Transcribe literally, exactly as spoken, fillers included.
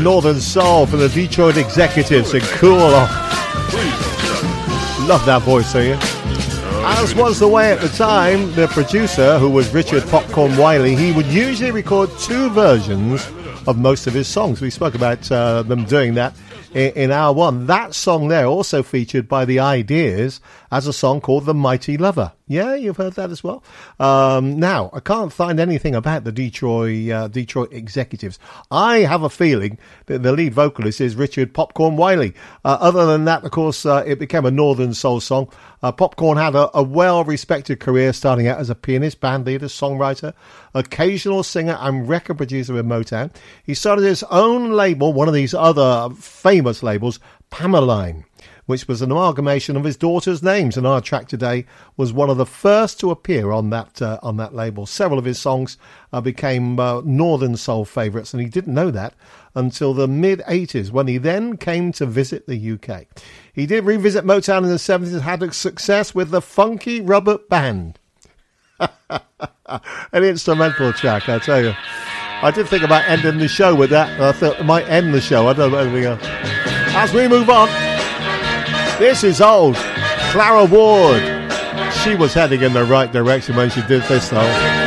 Northern Soul from the Detroit Executives and Cool Off. Love that voice, don't you? As was the way at the time, the producer, who was Richard Popcorn Wiley, he would usually record two versions of most of his songs. We spoke about uh, them doing that in, in hour one. That song there also featured by the Ideas as a song called The Mighty Lover. Yeah, you've heard that as well. Um, now, I can't find anything about the Detroit uh, Detroit Executives. I have a feeling that the lead vocalist is Richard Popcorn Wiley. Uh, other than that, of course, uh, it became a Northern Soul song. Uh, Popcorn had a, a well-respected career starting out as a pianist, band leader, songwriter, occasional singer and record producer in Motown. He started his own label, one of these other famous labels, Pameline, which was an amalgamation of his daughter's names, and our track today was one of the first to appear on that uh, on that label. Several of his songs uh, became uh, Northern Soul favourites, and he didn't know that until the mid-eighties, when he then came to visit the U K. He did revisit Motown in the seventies and had success with the Funky Rubber Band. An instrumental track, I tell you. I did think about ending the show with that. I thought it might end the show. I don't know anything else. As we move on, this is old Clara Ward. She was heading in the right direction when she did this, though.